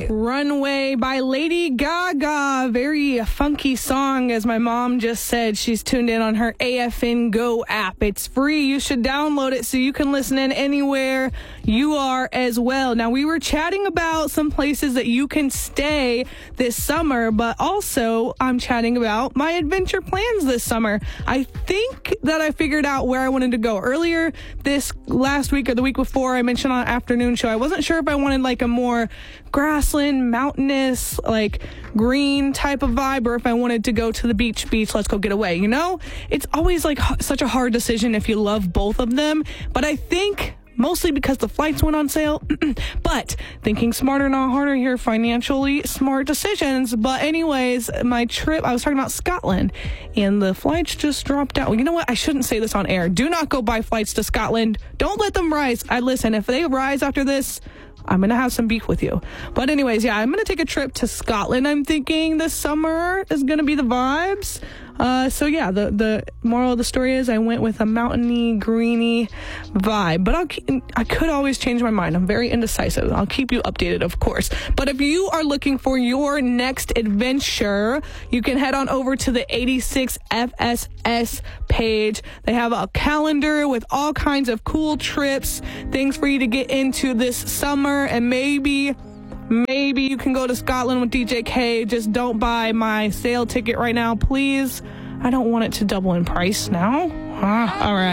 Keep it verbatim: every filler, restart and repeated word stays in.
Runway. Runway by Lady Gaga. Very funky song, as my mom just said. She's tuned in on her A F N Go app. It's free. You should download it so you can listen in anywhere you are as well. Now, we were chatting about some places that you can stay this summer, but also I'm chatting about my adventure plans this summer. I think that I figured out where I wanted to go. Earlier this last week or the week before, I mentioned on an afternoon show, I wasn't sure if I wanted like a more grassland, mountainous, like green type of vibe, or if I wanted to go to the beach, beach, let's go get away. You know, it's always like h- such a hard decision if you love both of them. But I think mostly because the flights went on sale. But thinking smarter, not harder here, financially smart decisions. But anyways, my trip, I was talking about Scotland, and the flights just dropped out. Well, you know what? I shouldn't say this on air. Do not go buy flights to Scotland. Don't let them rise. I listen, if they rise after this, I'm going to have some beef with you. But anyways, yeah, I'm going to take a trip to Scotland. I'm thinking this summer is going to be the vibes. Uh, so yeah, the, the moral of the story is I went with a mountainy, greeny vibe, but I'll keep, I could always change my mind. I'm very indecisive. I'll keep you updated, of course. But if you are looking for your next adventure, you can head on over to the eighty-six F S S page. They have a calendar with all kinds of cool trips, things for you to get into this summer, and maybe Maybe you can go to Scotland with D J K. Just don't buy my sale ticket right now, please. I don't want it to double in price now. Ah, all right.